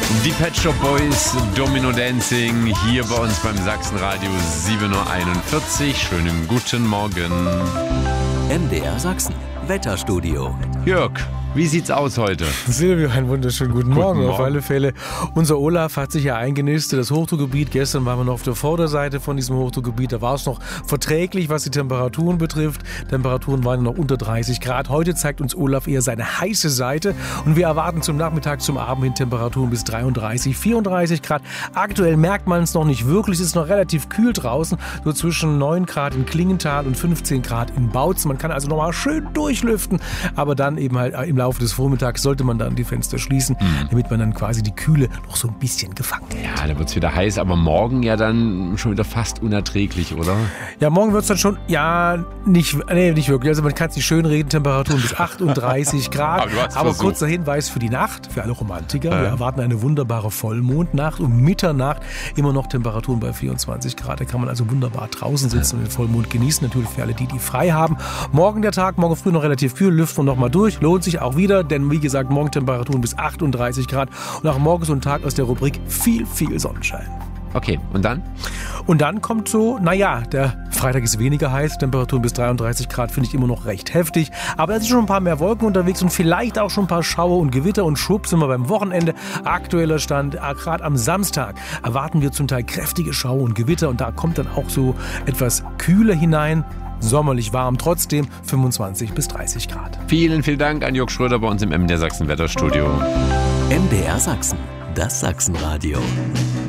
Die Pet Shop Boys, Domino Dancing, hier bei uns beim Sachsenradio 7.41 Uhr. Schönen guten Morgen. MDR Sachsen, Wetterstudio. Jörg, wie sieht's aus heute? Silvio, einen wunderschönen guten Morgen. Auf alle Fälle. Unser Olaf hat sich ja eingenistet, das Hochdruckgebiet. Gestern waren wir noch auf der Vorderseite von diesem Hochdruckgebiet. Da war es noch verträglich, was die Temperaturen betrifft. Temperaturen waren noch unter 30 Grad. Heute zeigt uns Olaf eher seine heiße Seite. Und wir erwarten zum Nachmittag, zum Abend hin Temperaturen bis 33, 34 Grad. Aktuell merkt man es noch nicht wirklich. Es ist noch relativ kühl draußen. So zwischen 9 Grad in Klingenthal und 15 Grad in Bautzen. Man kann also noch mal schön durchlüften. Aber dann eben halt im Laufe des Vormittags sollte man dann die Fenster schließen, damit man dann quasi die Kühle noch so ein bisschen gefangen hält. Ja, da wird's wieder heiß, aber morgen ja dann schon wieder fast unerträglich, oder? Ja, morgen wird's dann schon, nicht wirklich. Also man kann es nicht schön reden, Temperaturen bis 38 Grad. Aber kurzer Hinweis für die Nacht, für alle Romantiker. Wir erwarten eine wunderbare Vollmondnacht. Um Mitternacht immer noch Temperaturen bei 24 Grad. Da kann man also wunderbar draußen sitzen und den Vollmond genießen. Natürlich für alle, die frei haben. Morgen der Tag, morgen früh noch relativ kühl, lüften wir noch mal durch. Lohnt sich auch wieder, denn wie gesagt, morgen Temperaturen bis 38 Grad. Und auch morgen so ein Tag aus der Rubrik viel Sonnenschein. Okay, und dann? Und dann kommt so, der Freitag ist weniger heiß, Temperaturen bis 33 Grad finde ich immer noch recht heftig. Aber da sind schon ein paar mehr Wolken unterwegs und vielleicht auch schon ein paar Schauer und Gewitter und schwupp sind wir beim Wochenende. Aktueller Stand, gerade am Samstag erwarten wir zum Teil kräftige Schauer und Gewitter und da kommt dann auch so etwas Kühle hinein. Sommerlich warm, trotzdem 25 bis 30 Grad. Vielen Dank an Jörg Schröder bei uns im MDR Sachsen Wetterstudio. MDR Sachsen, das Sachsenradio.